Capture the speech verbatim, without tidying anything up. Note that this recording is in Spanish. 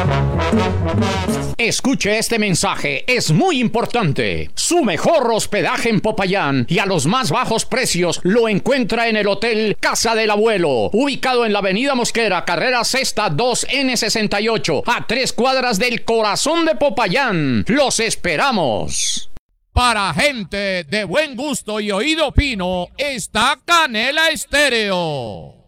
Escuche este mensaje, es muy importante. Su mejor hospedaje en Popayán y a los más bajos precios lo encuentra en el Hotel Casa del Abuelo, ubicado en la Avenida Mosquera, carrera sexta dos N sesenta y ocho, a tres cuadras del corazón de Popayán. ¡Los esperamos! Para gente de buen gusto y oído fino, está Canela Estéreo.